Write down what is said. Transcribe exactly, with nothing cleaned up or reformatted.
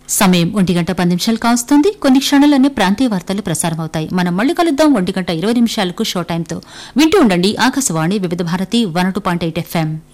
సమయం ఒంటి గంట పది నిమిషాలు కావస్తుంది. కొన్ని క్షణాల్లోనే ప్రాంతీయ వార్తలు ప్రసారమవుతాయి. మనం మళ్ళీ కలుద్దాం ఒంటి గంట ఇరవై నిమిషాలకు షో టైంతో. వింటూ ఉండండి ఆకాశవాణి వివిధ Bharati one two point eight FM.